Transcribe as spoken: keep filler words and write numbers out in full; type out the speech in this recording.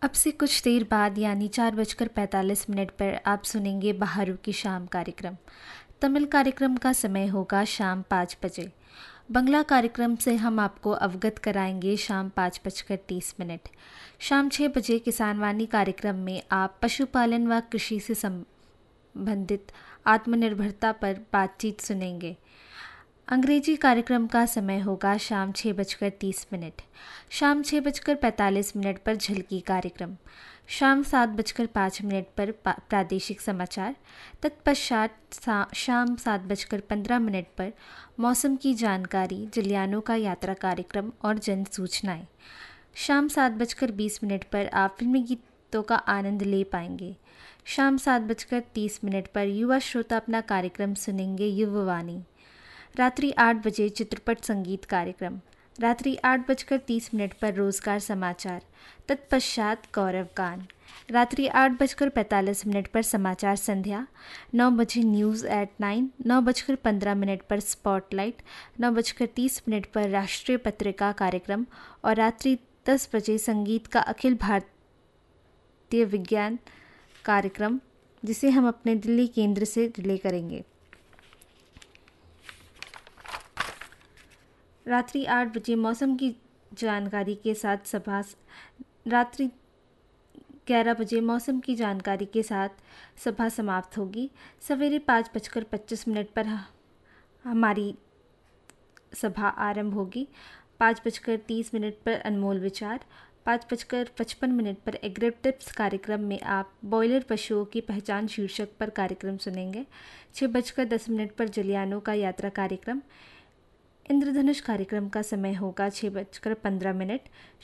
अब से कुछ देर बाद यानी चार बजकर पैंतालीस मिनट पर आप सुनेंगे बहारों की शाम कार्यक्रम। तमिल कार्यक्रम का समय होगा शाम पाँच बजे। बंगला कार्यक्रम से हम आपको अवगत कराएंगे शाम पाँच बजकर तीस मिनट। शाम छः बजे किसानवाणी कार्यक्रम में आप पशुपालन व कृषि से संबंधित आत्मनिर्भरता पर बातचीत सुनेंगे। अंग्रेजी कार्यक्रम का समय होगा शाम छः बजकर तीस मिनट। शाम छः बजकर पैंतालीस मिनट पर झलकी कार्यक्रम। शाम सात बजकर पाँच मिनट पर प्रादेशिक समाचार। तत्पश्चात शाम सात बजकर पंद्रह मिनट पर मौसम की जानकारी, जलियानों का यात्रा कार्यक्रम और जन सूचनाएँ। शाम सात बजकर बीस मिनट पर आप फिल्मी गीतों का आनंद ले पाएंगे। शाम सात बजकर तीस मिनट पर युवा श्रोता अपना कार्यक्रम सुनेंगे युववाणी। रात्रि आठ बजे चित्रपट संगीत कार्यक्रम। रात्रि आठ बजकर तीस मिनट पर रोजगार समाचार। तत्पश्चात गौरव गान। रात्रि आठ बजकर पैंतालीस मिनट पर समाचार संध्या। नौ बजे न्यूज़ एट नाइन। नौ बजकर पंद्रह मिनट पर स्पॉटलाइट। नौ बजकर तीस मिनट पर राष्ट्रीय पत्रिका कार्यक्रम और रात्रि दस बजे संगीत का अखिल भारतीय विज्ञान कार्यक्रम, जिसे हम अपने दिल्ली केंद्र से रिले करेंगे। रात्रि आठ बजे मौसम की जानकारी के साथ सभा रात्रि ग्यारह बजे मौसम की जानकारी के साथ सभा समाप्त होगी। सवेरे पाँच बजकर पच्चीस मिनट पर हमारी सभा आरंभ होगी। पाँच बजकर तीस मिनट पर अनमोल विचार। पाँच बजकर पचपन मिनट पर एग्री टिप्स कार्यक्रम में आप बॉयलर पशुओं की पहचान शीर्षक पर कार्यक्रम सुनेंगे। छः बजकर दस मिनट पर जलियानों का यात्रा कार्यक्रम। इंद्रधनुष कार्यक्रम का समय होगा छः बजकर पंद्रह मिनट।